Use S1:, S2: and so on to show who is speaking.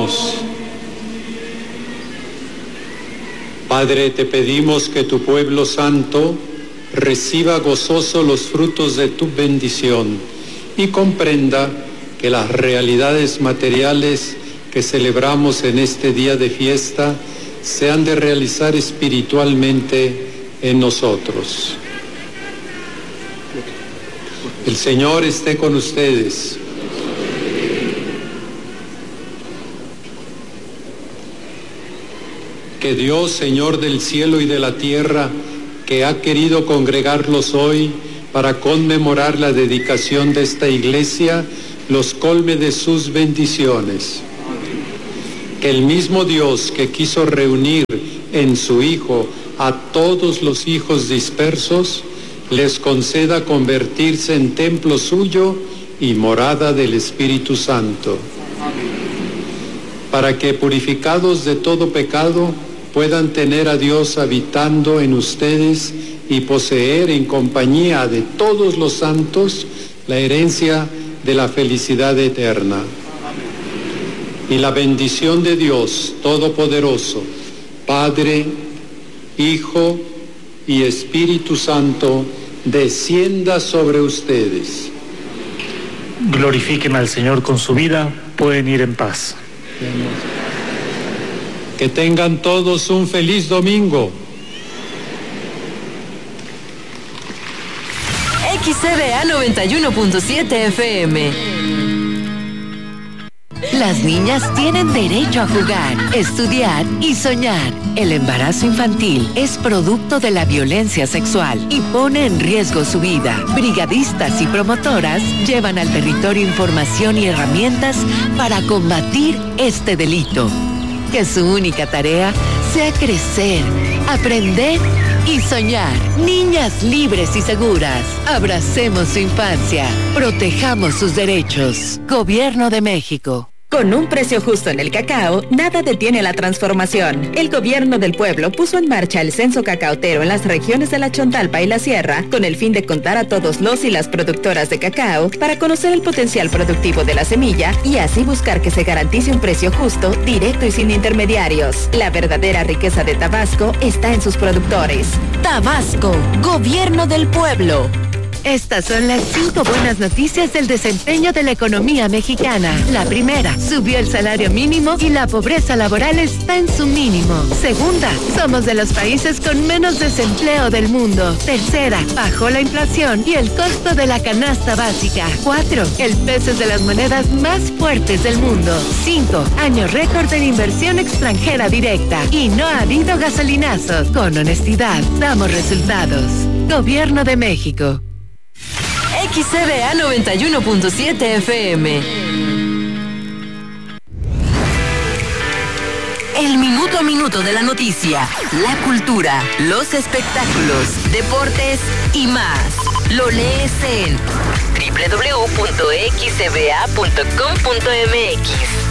S1: Oremos. Padre, te pedimos que tu pueblo santo reciba gozoso los frutos de tu bendición y comprenda que las realidades materiales que celebramos en este día de fiesta se han de realizar espiritualmente en nosotros. El Señor esté con ustedes. Que Dios, Señor del cielo y de la tierra, que ha querido congregarlos hoy para conmemorar la dedicación de esta iglesia, los colme de sus bendiciones. Que el mismo Dios que quiso reunir en su Hijo a todos los hijos dispersos, les conceda convertirse en templo suyo y morada del Espíritu Santo. Para que, purificados de todo pecado, puedan tener a Dios habitando en ustedes y poseer en compañía de todos los santos la herencia de la felicidad eterna. Y la bendición de Dios Todopoderoso, Padre, Hijo y Espíritu Santo, descienda sobre ustedes.
S2: Glorifiquen al Señor con su vida, pueden ir en paz.
S1: Que tengan todos un feliz domingo.
S3: XCBA 91.7 FM. Las niñas tienen derecho a jugar, estudiar y soñar. El embarazo infantil es producto de la violencia sexual y pone en riesgo su vida. Brigadistas y promotoras llevan al territorio información y herramientas para combatir este delito. Que su única tarea sea crecer, aprender y soñar. Niñas libres y seguras. Abracemos su infancia. Protejamos sus derechos. Gobierno de México.
S4: Con un precio justo en el cacao, nada detiene la transformación. El gobierno del pueblo puso en marcha el censo cacaotero en las regiones de la Chontalpa y la Sierra, con el fin de contar a todos los y las productoras de cacao para conocer el potencial productivo de la semilla y así buscar que se garantice un precio justo, directo y sin intermediarios. La verdadera riqueza de Tabasco está en sus productores.
S3: Tabasco, gobierno del pueblo.
S5: Estas son las 5 buenas noticias del desempeño de la economía mexicana. La primera, subió el salario mínimo y la pobreza laboral está en su mínimo. Segunda, somos de los países con menos desempleo del mundo. Tercera, bajó la inflación y el costo de la canasta básica. 4, el peso es de las monedas más fuertes del mundo. 5, año récord en inversión extranjera directa. Y no ha habido gasolinazos. Con honestidad, damos resultados. Gobierno de México.
S3: XCBA 91.7 FM. El minuto a minuto de la noticia, la cultura, los espectáculos, deportes y más. Lo lees en www.xcba.com.mx.